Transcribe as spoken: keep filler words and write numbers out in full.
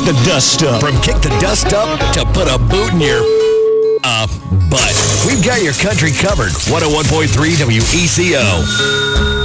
the dust up. From kick the dust up to put a boot in your uh, butt. We've got your country covered. one oh one point three W E C O.